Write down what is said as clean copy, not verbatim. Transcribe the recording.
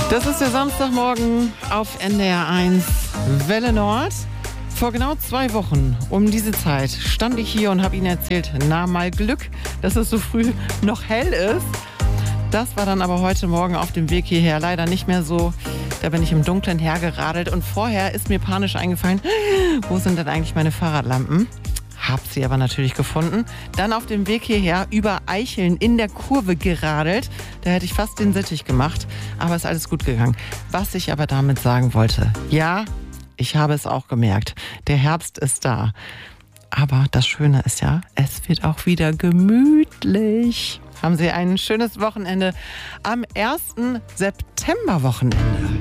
Das ist der Samstagmorgen auf NDR 1 Welle Nord. Vor genau 2 Wochen um diese Zeit stand ich hier und habe Ihnen erzählt, na mal Glück, dass es so früh noch hell ist. Das war dann aber heute Morgen auf dem Weg hierher leider nicht mehr so. Da bin ich im Dunkeln hergeradelt und vorher ist mir panisch eingefallen, wo sind denn eigentlich meine Fahrradlampen? Hab sie aber natürlich gefunden. Dann auf dem Weg hierher über Eicheln in der Kurve geradelt. Da hätte ich fast den Sittich gemacht, aber ist alles gut gegangen. Was ich aber damit sagen wollte, ja, ich habe es auch gemerkt, der Herbst ist da. Aber das Schöne ist ja, es wird auch wieder gemütlich. Haben Sie ein schönes Wochenende am 1. Septemberwochenende.